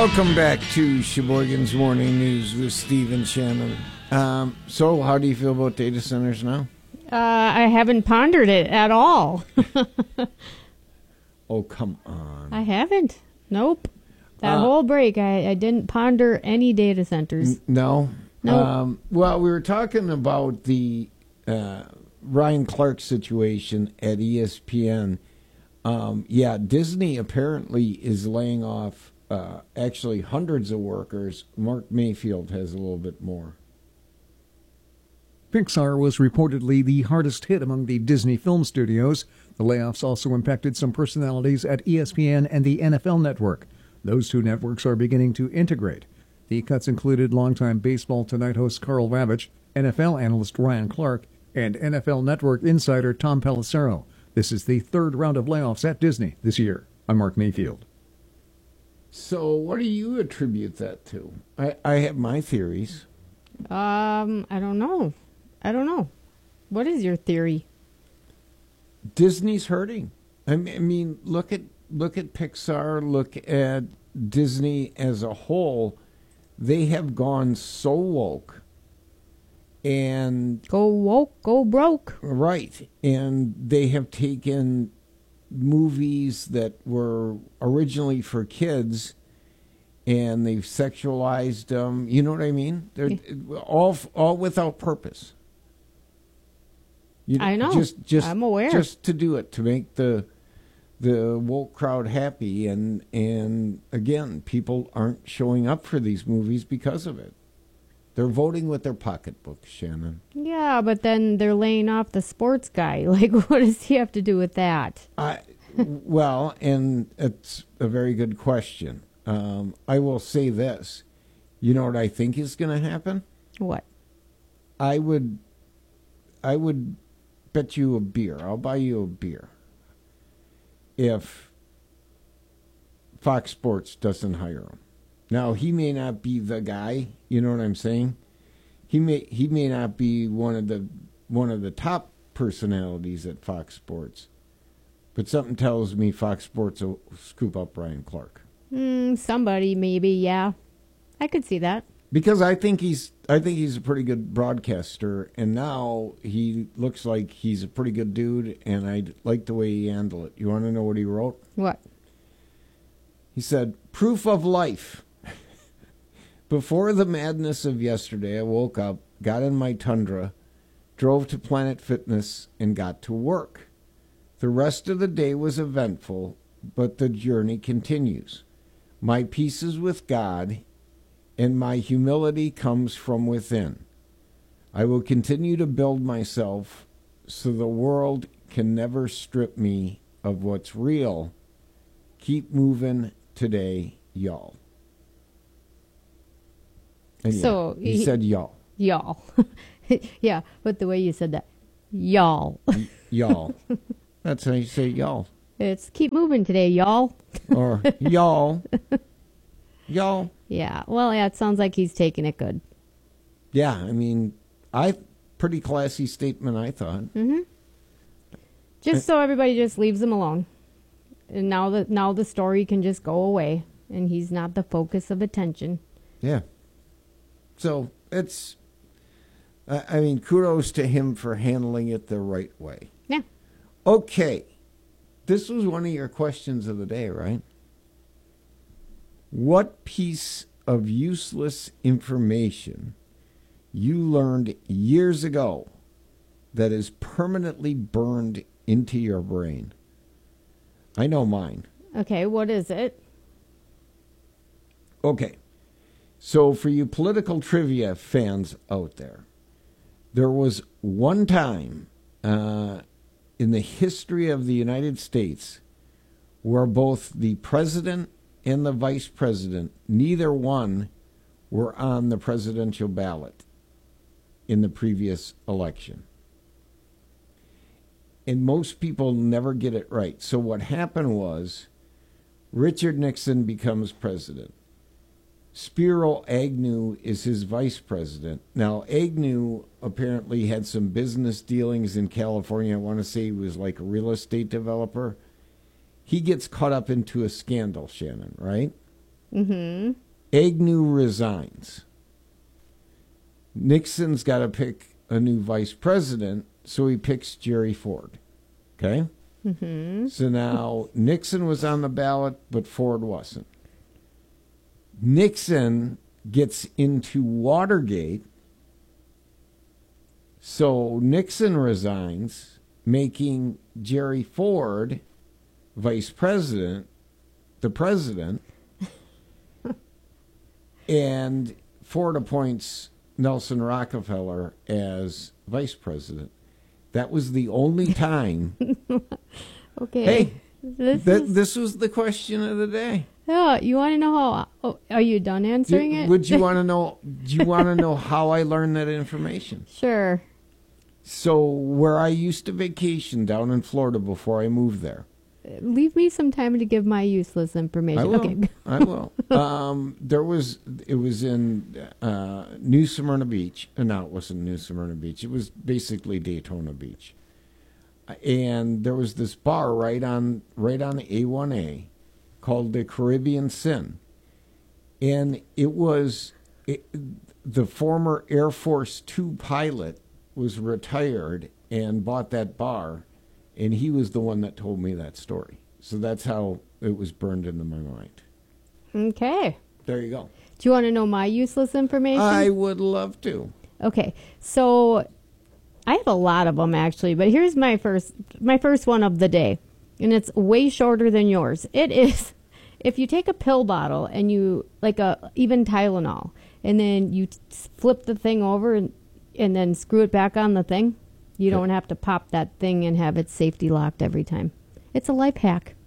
Welcome back to Sheboygan's Morning News with Steve and Shannon. So, how do you feel about data centers now? I haven't pondered it at all. Oh, come on. I haven't. Nope. That whole break, I didn't ponder any data centers. No? Nope. Well, we were talking about the Ryan Clark situation at ESPN. Disney apparently is laying off actually hundreds of workers. Mark Mayfield has a little bit more. Pixar was reportedly the hardest hit among the Disney film studios. The layoffs also impacted some personalities at ESPN and the NFL Network. Those two networks are beginning to integrate. The cuts included longtime Baseball Tonight host Carl Ravitch, NFL analyst Ryan Clark, and NFL Network insider Tom Pelissero. This is the third round of layoffs at Disney this year. I'm Mark Mayfield. So what do you attribute that to? I have my theories. I don't know. What is your theory? Disney's hurting. I mean, look at Pixar. Look at Disney as a whole. They have gone so woke, and Go woke, go broke. right, and they have taken movies that were originally for kids, and they've sexualized them. You know what I mean? They're all without purpose. I know. Just I'm aware. Just to do it, to make the woke crowd happy, and again, people aren't showing up for these movies because of it. They're voting with their pocketbooks, Shannon. Yeah, but then they're laying off the sports guy. Like, what does he have to do with that? Well, and it's a very good question. I will say this. You know what I think is going to happen? What? I would bet you a beer. I'll buy you a beer if Fox Sports doesn't hire him. Now, he may not be the guy, you know what I'm saying? He may not be one of the top personalities at Fox Sports. But something tells me Fox Sports will scoop up Ryan Clark. Somebody maybe, yeah. I could see that. Because I think he's a pretty good broadcaster, and now he looks like he's a pretty good dude, and I like the way he handled it. You want to know what he wrote? What? He said, "Proof of life. Before the madness of yesterday, I woke up, got in my Tundra, drove to Planet Fitness, and got to work. The rest of the day was eventful, but the journey continues. My peace is with God, and my humility comes from within. I will continue to build myself so the world can never strip me of what's real. Keep moving today, y'all." And So he said y'all. Y'all. Yeah, but the way you said that. Y'all. Y'all. That's how you say y'all. It's keep moving today, y'all. Or y'all. Y'all. Yeah, well, yeah, it sounds like he's taking it good. Yeah, I mean, pretty classy statement, I thought. Mm-hmm. Just so everybody just leaves him alone. And now the story can just go away, and he's not the focus of attention. Yeah. So it's, I mean, kudos to him for handling it the right way. Yeah. Okay. This was one of your questions of the day, right? What piece of useless information you learned years ago that is permanently burned into your brain? I know mine. Okay, what is it? Okay. So for you political trivia fans out there was one time in the history of the United States where both the president and the vice president, neither one were on the presidential ballot in the previous election. And most people never get it right. So what happened was Richard Nixon becomes president. Spiro Agnew is his vice president. Now, Agnew apparently had some business dealings in California. I want to say he was like a real estate developer. He gets caught up into a scandal, Shannon, right? Mm-hmm. Agnew resigns. Nixon's got to pick a new vice president, so he picks Jerry Ford. Okay? Mm-hmm. So now Nixon was on the ballot, but Ford wasn't. Nixon gets into Watergate, so Nixon resigns, making Jerry Ford vice president, the president, and Ford appoints Nelson Rockefeller as vice president. That was the only time. Okay. Hey, This this was the question of the day. Yeah, you want to know how? Oh, are you done answering it? Would you want to know? Do you want to know how I learned that information? Sure. So, where I used to vacation down in Florida before I moved there. Leave me some time to give my useless information. I will. Okay. I will. It was in New Smyrna Beach. No, it wasn't New Smyrna Beach. It was basically Daytona Beach. And there was this bar right on A1A called the Caribbean Sin. And the former Air Force II pilot was retired and bought that bar, and he was the one that told me that story. So that's how it was burned into my mind. Okay. There you go. Do you want to know my useless information? I would love to. Okay. So I have a lot of them actually, but here's my first one of the day, and it's way shorter than yours. It is, if you take a pill bottle and you even Tylenol, and then you flip the thing over and then screw it back on the thing, you don't have to pop that thing and have it safety locked every time. It's a life hack.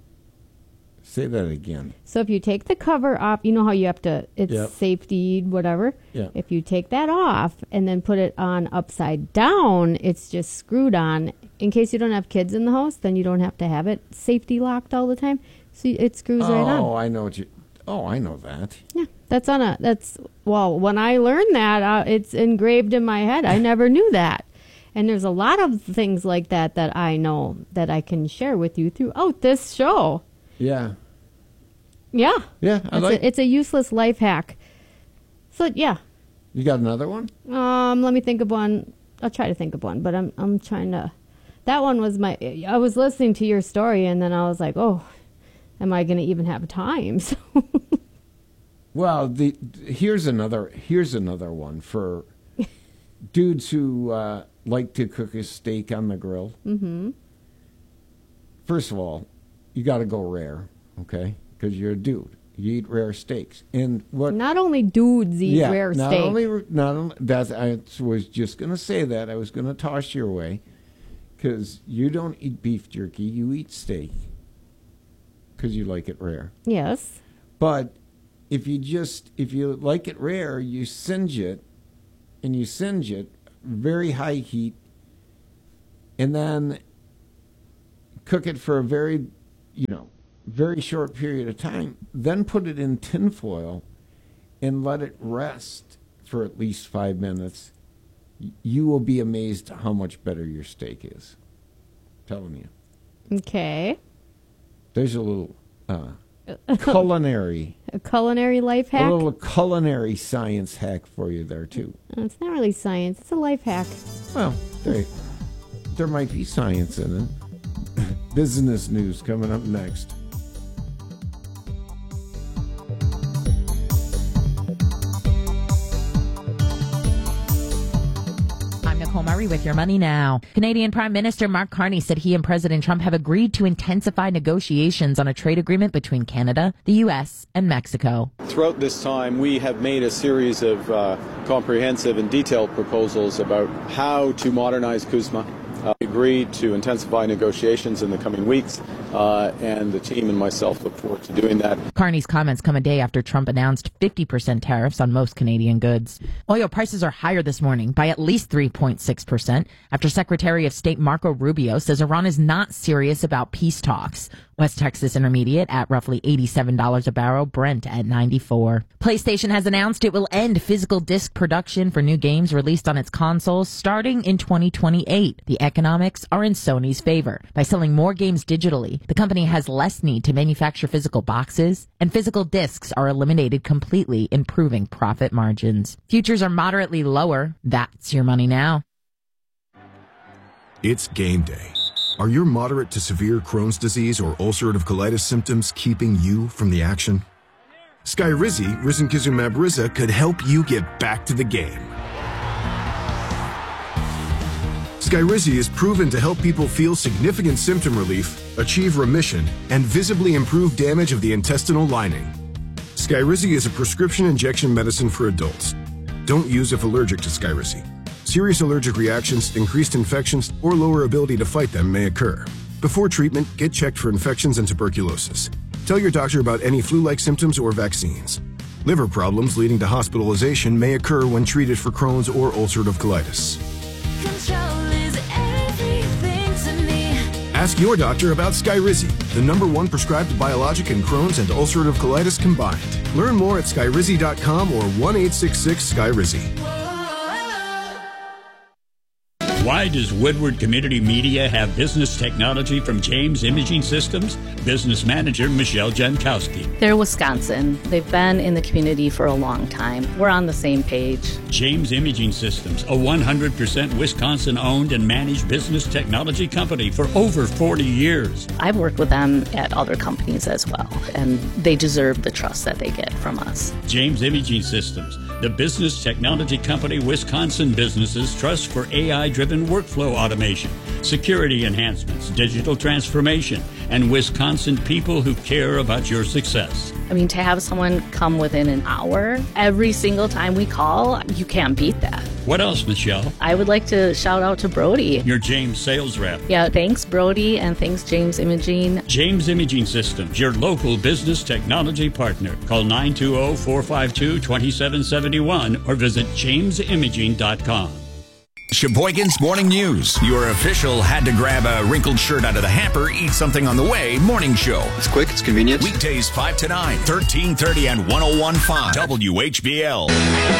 Say that again. So if you take the cover off, you know how you have to, it's safety, whatever. Yeah. If you take that off and then put it on upside down, it's just screwed on. In case you don't have kids in the house, then you don't have to have it safety locked all the time. So it screws right on. Oh, I know I know that. Yeah. When I learned that, it's engraved in my head. I never knew that. And there's a lot of things like that I know that I can share with you throughout this show. Yeah. Yeah. Yeah, It's a useless life hack. So, yeah. You got another one? Let me think of one. I'll try to think of one, but I'm trying to. That one was I was listening to your story, and then I was like, oh, am I going to even have time? So Well, here's another one for dudes who like to cook a steak on the grill. Mm-hmm. First of all, you got to go rare, okay? Because you're a dude. You eat rare steaks, and what? Not only dudes eat rare not steak. Not only that. I was just going to say that. I was going to toss your way, because you don't eat beef jerky. You eat steak because you like it rare. Yes. But if you like it rare, you singe it, and you singe it very high heat, and then cook it for a very short period of time, then put it in tin foil and let it rest for at least 5 minutes. You will be amazed how much better your steak is. I'm telling you. Okay. There's a little culinary. A culinary life hack? A little culinary science hack for you there, too. It's not really science. It's a life hack. Well, there might be science in it. Business news coming up next. Nicole Murray with your money now. Canadian Prime Minister Mark Carney said he and President Trump have agreed to intensify negotiations on a trade agreement between Canada, the U.S., and Mexico. Throughout this time, we have made a series of comprehensive and detailed proposals about how to modernize CUSMA. We agreed to intensify negotiations in the coming weeks, and the team and myself look forward to doing that. Carney's comments come a day after Trump announced 50% tariffs on most Canadian goods. Oil prices are higher this morning by at least 3.6% after Secretary of State Marco Rubio says Iran is not serious about peace talks. West Texas Intermediate at roughly $87 a barrel, Brent at $94. PlayStation has announced it will end physical disc production for new games released on its consoles starting in 2028. The economics are in Sony's favor. By selling more games digitally, the company has less need to manufacture physical boxes, and physical discs are eliminated completely, improving profit margins. Futures are moderately lower. That's your money now. It's game day. Are your moderate to severe Crohn's disease or ulcerative colitis symptoms keeping you from the action? Skyrizi, risankizumab Riza, could help you get back to the game. Skyrizi is proven to help people feel significant symptom relief, achieve remission, and visibly improve damage of the intestinal lining. Skyrizi is a prescription injection medicine for adults. Don't use if allergic to Skyrizi. Serious allergic reactions, increased infections, or lower ability to fight them may occur. Before treatment, get checked for infections and tuberculosis. Tell your doctor about any flu-like symptoms or vaccines. Liver problems leading to hospitalization may occur when treated for Crohn's or ulcerative colitis. Control is everything to me. Ask your doctor about Skyrizi, the #1 prescribed biologic in Crohn's and ulcerative colitis combined. Learn more at skyrizi.com or 1-866-SKYRIZI. Why does Woodward Community Media have business technology from James Imaging Systems? Business manager Michelle Jankowski. They're Wisconsin. They've been in the community for a long time. We're on the same page. James Imaging Systems, a 100% Wisconsin-owned and managed business technology company for over 40 years. I've worked with them at other companies as well, and they deserve the trust that they get from us. James Imaging Systems, the business technology company Wisconsin businesses trust for AI-driven workflow automation, security enhancements, digital transformation, and Wisconsin people who care about your success. I mean, to have someone come within an hour every single time we call, you can't beat that. What else, Michelle? I would like to shout out to Brody. Your James sales rep. Yeah, thanks, Brody, and thanks, James Imaging. James Imaging Systems, your local business technology partner. Call 920-452-2771 or visit jamesimaging.com. Sheboygan's Morning News, your official had to grab a wrinkled shirt out of the hamper, eat something on the way morning show. It's quick, it's convenient. Weekdays 5 to 9, 1330 and 101.5 WHBL.